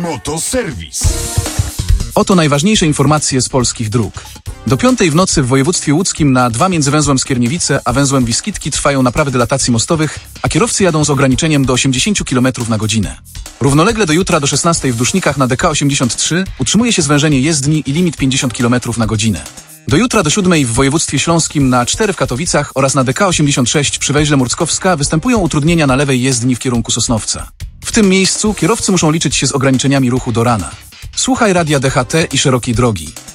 Motoserwis. Oto najważniejsze informacje z polskich dróg. Do 5 w nocy w województwie łódzkim na A2 między węzłem Skierniewice a węzłem Wiskitki trwają naprawy dylatacji mostowych, a kierowcy jadą z ograniczeniem do 80 km na godzinę. Równolegle do jutra do 16 w Dusznikach na DK 83 utrzymuje się zwężenie jezdni i limit 50 km na godzinę. Do jutra do 7 w województwie śląskim na A4 w Katowicach oraz na DK 86 przy Wejźle Murckowska występują utrudnienia na lewej jezdni w kierunku Sosnowca. W tym miejscu kierowcy muszą liczyć się z ograniczeniami ruchu do rana. Słuchaj radia DHT i szerokiej drogi.